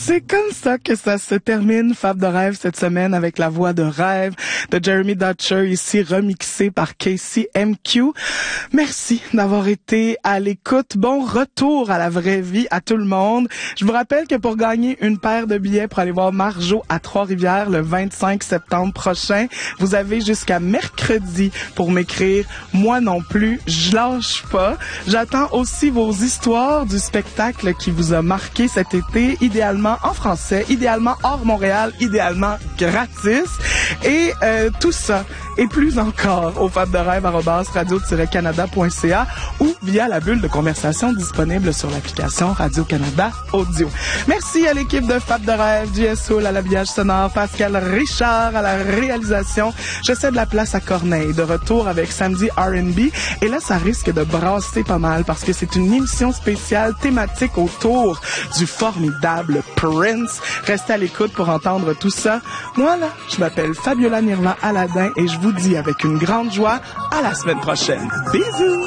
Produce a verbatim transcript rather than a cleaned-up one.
c'est comme ça que ça se termine, Fab de rêve cette semaine avec la voix de rêve de Jeremy Dutcher, ici remixée par Casey M Q. Merci d'avoir été à l'écoute. Bon retour à la vraie vie à tout le monde. Je vous rappelle que pour gagner une paire de billets pour aller voir Marjo à Trois-Rivières le vingt-cinq septembre prochain, vous avez jusqu'à mercredi pour m'écrire. Moi non plus, je lâche pas. J'attends aussi vos histoires du spectacle qui vous a marqué cet été, idéalement en français, idéalement hors Montréal, idéalement gratis. Et euh, tout ça et plus encore au fab de rêve arobase radio tiret canada point c a ou via la bulle de conversation disponible sur l'application Radio-Canada Audio. Merci à l'équipe de Fab de rêve, J S O à l'habillage sonore, Pascal Richard à la réalisation. Je cède la place à Corneille, de retour avec Samedi R and B. Et là, ça risque de brasser pas mal parce que c'est une émission spéciale thématique autour du formidable Prince. Restez à l'écoute pour entendre tout ça. Moi, là, je m'appelle Fabiola Nirva Aladin et je vous dis avec une grande joie à la semaine prochaine. Bisous!